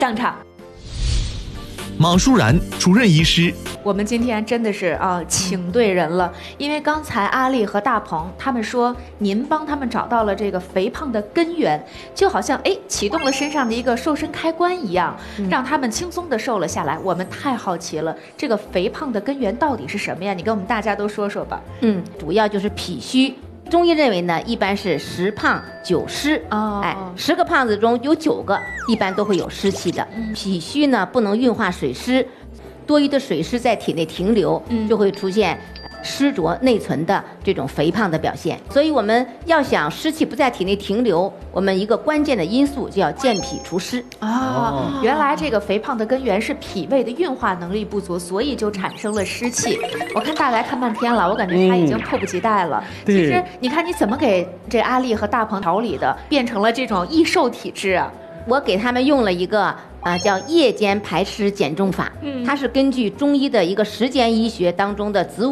上场。 马舒然主任医师， 我们今天真的是请对人了，因为刚才阿丽和大鹏他们说您帮他们找到了这个肥胖的根源，就好像启动了身上的一个瘦身开关一样，让他们轻松的瘦了下来。我们太好奇了，这个肥胖的根源到底是什么呀？你跟我们大家都说说吧。 主要就是脾虚。中医认为呢，一般是10胖9湿，10个胖子中有9个一般都会有湿气的。脾虚呢不能运化水湿，多余的水湿在体内停留，就会出现湿浊内存的这种肥胖的表现。所以我们要想湿气不在体内停留，我们一个关键的因素就要健脾除湿。 原来这个肥胖的根源是脾胃的运化能力不足，所以就产生了湿气。我看大白看半天了，我感觉他已经迫不及待了。其实你看你怎么给这阿丽和大鹏调理的，变成了这种易瘦体质啊？ 我给他们用了一个叫夜间排湿减重法，它是根据中医的一个时间医学当中的子午